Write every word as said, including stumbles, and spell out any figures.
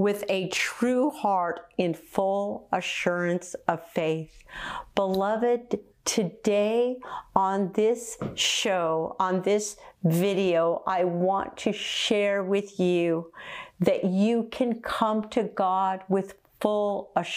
with a true heart in full assurance of faith. Beloved, today on this show, on this video, I want to share with you that you can come to God with full assurance.